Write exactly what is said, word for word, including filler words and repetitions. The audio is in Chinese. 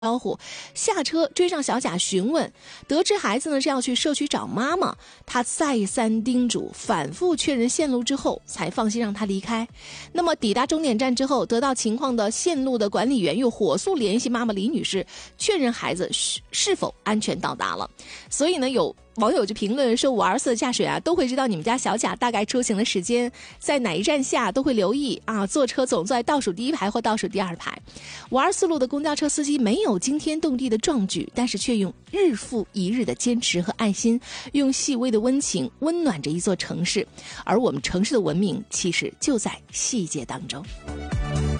招呼，下车追上小贾询问，得知孩子呢是要去社区找妈妈，他再三叮嘱，反复确认线路之后，才放心让他离开。那么抵达终点站之后，得到情况的线路的管理员又火速联系妈妈李女士，确认孩子是是否安全到达了。所以呢，有网友就评论说，五二四的驾驶员啊，都会知道你们家小贾大概出行的时间，在哪一站下都会留意啊，坐车总在倒数第一排或倒数第二排。五二四路的公交车司机没有惊天动地的壮举，但是却用日复一日的坚持和爱心，用细微的温情温暖着一座城市。而我们城市的文明，其实就在细节当中。